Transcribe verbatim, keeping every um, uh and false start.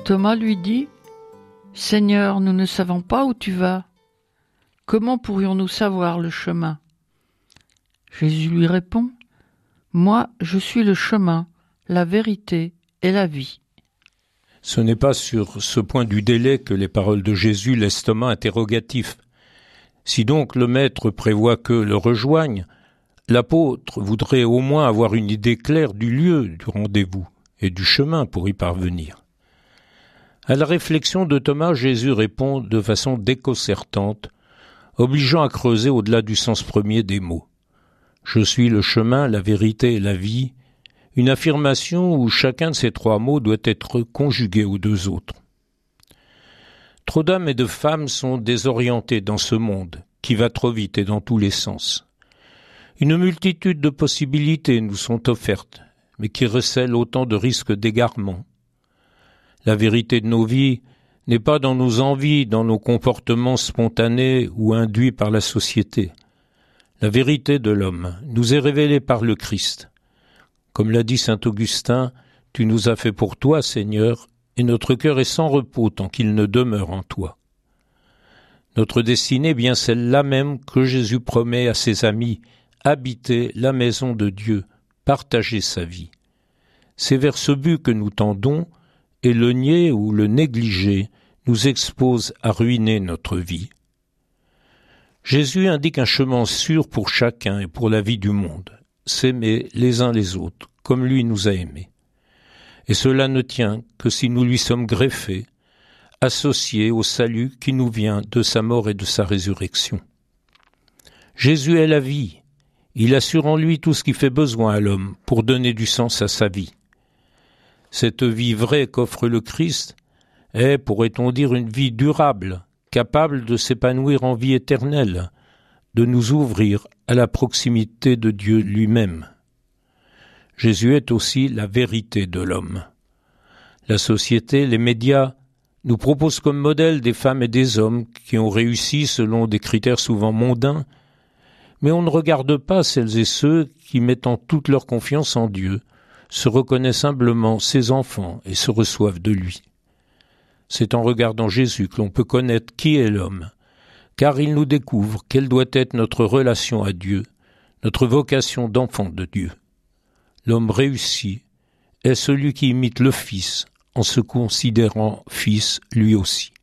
Thomas lui dit : « Seigneur, nous ne savons pas où tu vas. Comment pourrions-nous savoir le chemin ?» Jésus lui répond : « Moi, je suis le chemin, la vérité et la vie. » Ce n'est pas sur ce point du délai que les paroles de Jésus laissent Thomas interrogatif. Si donc le Maître prévoit que le rejoigne, l'apôtre voudrait au moins avoir une idée claire du lieu du rendez-vous et du chemin pour y parvenir. À la réflexion de Thomas, Jésus répond de façon déconcertante, obligeant à creuser au-delà du sens premier des mots. « Je suis le chemin, la vérité et la vie », une affirmation où chacun de ces trois mots doit être conjugué aux deux autres. Trop d'hommes et de femmes sont désorientés dans ce monde, qui va trop vite et dans tous les sens. Une multitude de possibilités nous sont offertes, mais qui recèlent autant de risques d'égarement. La vérité de nos vies n'est pas dans nos envies, dans nos comportements spontanés ou induits par la société. La vérité de l'homme nous est révélée par le Christ. Comme l'a dit saint Augustin, « Tu nous as fait pour toi, Seigneur, et notre cœur est sans repos tant qu'il ne demeure en toi. » Notre destinée est bien celle-là même que Jésus promet à ses amis, habiter la maison de Dieu, partager sa vie. C'est vers ce but que nous tendons, et le nier ou le négliger nous expose à ruiner notre vie. Jésus indique un chemin sûr pour chacun et pour la vie du monde, s'aimer les uns les autres, comme lui nous a aimés. Et cela ne tient que si nous lui sommes greffés, associés au salut qui nous vient de sa mort et de sa résurrection. Jésus est la vie, il assure en lui tout ce qui fait besoin à l'homme pour donner du sens à sa vie. Cette vie vraie qu'offre le Christ est, pourrait-on dire, une vie durable, capable de s'épanouir en vie éternelle, de nous ouvrir à la proximité de Dieu lui-même. Jésus est aussi la vérité de l'homme. La société, les médias, nous proposent comme modèle des femmes et des hommes qui ont réussi selon des critères souvent mondains, mais on ne regarde pas celles et ceux qui, mettant toute leur confiance en Dieu, se reconnaissent humblement ses enfants et se reçoivent de lui. C'est en regardant Jésus que l'on peut connaître qui est l'homme, car il nous découvre quelle doit être notre relation à Dieu, notre vocation d'enfant de Dieu. L'homme réussi est celui qui imite le Fils en se considérant fils lui aussi.